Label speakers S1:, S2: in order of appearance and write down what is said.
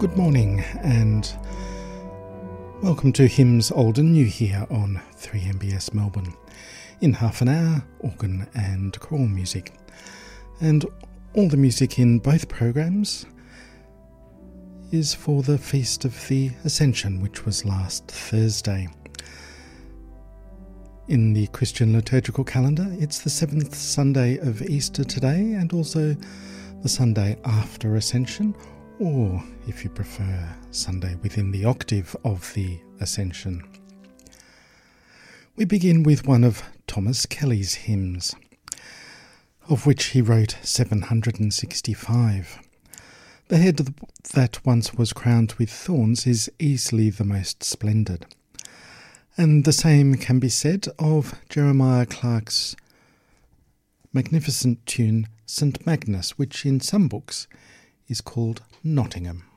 S1: Good morning and welcome to Hymns Old and New here on 3MBS Melbourne. In half an hour, organ and choral music. And all the music in both programs is for the Feast of the Ascension, which was last Thursday. In the Christian liturgical calendar, it's the 7th Sunday of Easter today and also the Sunday after Ascension, or, if you prefer, Sunday within the octave of the Ascension. We begin with one of Thomas Kelly's hymns, of which he wrote 765. The head that once was crowned with thorns is easily the most splendid. And the same can be said of Jeremiah Clarke's magnificent tune St. Magnus, which in some books is called Nottingham.